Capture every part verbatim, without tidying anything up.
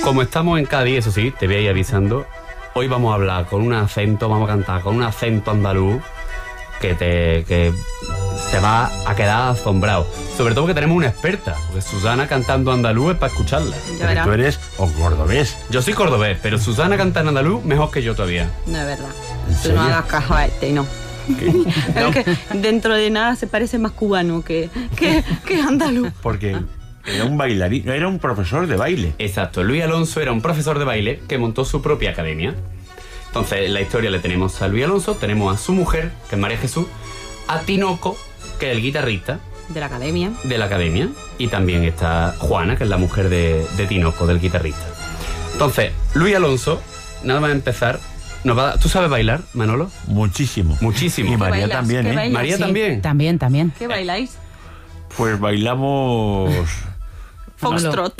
Como estamos en Cádiz, eso sí, te voy a ir avisando. Hoy vamos a hablar con un acento, vamos a cantar con un acento andaluz que te, que te va a quedar asombrado. Sobre todo que tenemos una experta, porque Susana cantando andaluz es para escucharla. Pero tú eres o cordobés. Yo soy cordobés, pero Susana canta en andaluz mejor que yo todavía. No es verdad. ¿En Tú serio? no hagas caso a este, no. No. Es que dentro de nada se parece más cubano que, que, que andaluz. Porque era un bailarín, era un profesor de baile. Exacto, Luis Alonso era un profesor de baile que montó su propia academia. Entonces, en la historia le tenemos a Luis Alonso, tenemos a su mujer, que es María Jesús, a Tinoco, que es el guitarrista De la academia. de la academia, y también está Juana, que es la mujer de, de Tinoco, del guitarrista. Entonces, Luis Alonso, nada más empezar, nos va a, ¿tú sabes bailar, Manolo? Muchísimo. Muchísimo. Y María bailas? también, ¿Qué ¿eh? bailas? María Sí. también. También, también. ¿Qué bailáis? Pues bailamos... Foxtrot.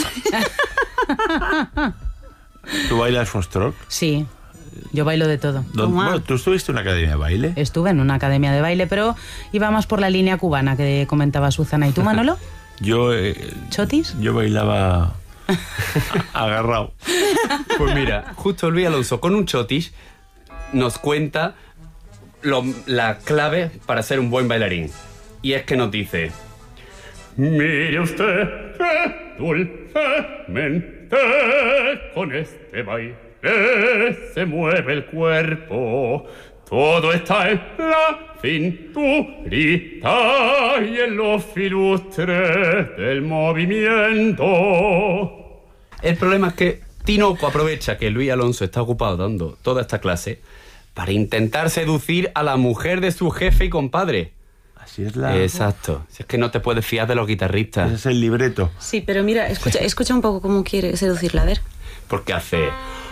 ¿Tú bailas foxtrot? Sí, yo bailo de todo. ¿Dónde- Toma. Bueno, ¿tú estuviste en una academia de baile? Estuve en una academia de baile, pero iba más por la línea cubana que comentaba Susana. ¿Y tú, Manolo? Yo... eh, ¿Chotis? yo bailaba agarrado. Pues mira, justo Luis Alonso con un chotis nos cuenta lo- la clave para ser un buen bailarín. Y es que nos dice: mire usted que dulcemente con este baile se mueve el cuerpo. Todo está en la cinturita y en los filustres del movimiento. El problema es que Tinoco aprovecha que Luis Alonso está ocupado dando toda esta clase para intentar seducir a la mujer de su jefe y compadre. Así es la... Exacto. Si es que no te puedes fiar de los Ese guitarristas. es el libreto. Sí, pero mira, escucha, escucha un poco cómo quiere seducirla, a ver. Porque hace...